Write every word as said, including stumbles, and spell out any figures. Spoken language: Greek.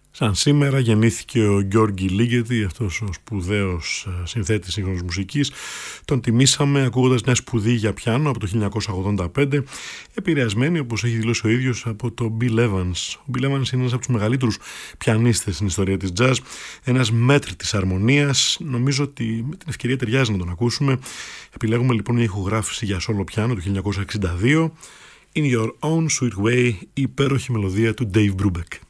Σαν σήμερα γεννήθηκε ο Γιώργη Λίγκετη, αυτός ο σπουδαίος συνθέτης σύγχρονης μουσικής. Τον τιμήσαμε ακούγοντας μια σπουδή για πιάνο από το χίλια εννιακόσια ογδόντα πέντε, επηρεασμένη, όπως έχει δηλώσει ο ίδιος, από τον Bill Evans. Ο Bill Evans είναι ένας από τους μεγαλύτερους πιανίστες στην ιστορία της jazz, ένας μέτρ της αρμονίας. Νομίζω ότι με την ευκαιρία ταιριάζει να τον ακούσουμε. Επιλέγουμε λοιπόν μια ηχογράφηση για σόλο πιάνο του χίλια εννιακόσια εξήντα δύο, In Your Own Sweet Way, η υπέροχη μελωδία του Dave Brubeck.